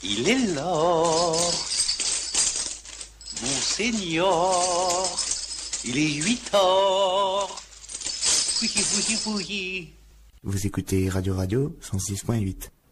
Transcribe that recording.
Il est l'or, Monseigneur, il est 8 heures. Oui, oui, oui. Vous écoutez Radio 106.8.